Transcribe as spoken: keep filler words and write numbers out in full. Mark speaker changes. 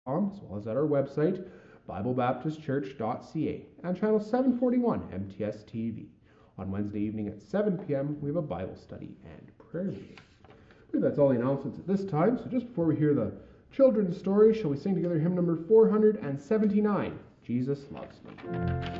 Speaker 1: as well as at our website, bible baptist church dot c a, and channel seven forty-one M T S T V. On Wednesday evening at seven p.m., we have a Bible study and prayer meeting. I believe that's all the announcements at this time, so just before we hear the children's story, shall we sing together hymn number four hundred seventy-nine, Jesus Loves Me.